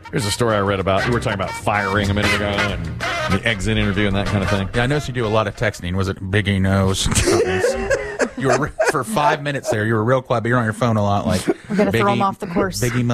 Here's a story I read about. We were talking about firing a minute ago and the exit interview and that kind of thing. Yeah, I noticed you do a lot of texting. Was it Biggie knows? You were for 5 minutes there. You were real quiet, but you're on your phone a lot. Like We're gonna throw him off the course. Biggie